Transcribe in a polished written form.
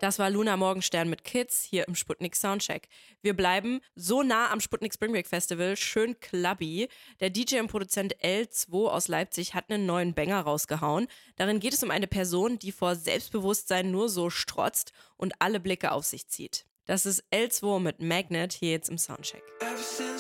Das war Luna Morgenstern mit Kids hier im Sputnik Soundcheck. Wir bleiben so nah am Sputnik Spring Break Festival, schön clubby. Der DJ und Produzent L2 aus Leipzig hat einen neuen Banger rausgehauen. Darin geht es um eine Person, die vor Selbstbewusstsein nur so strotzt und alle Blicke auf sich zieht. Das ist L2 mit Magnet hier jetzt im Soundcheck. Ever since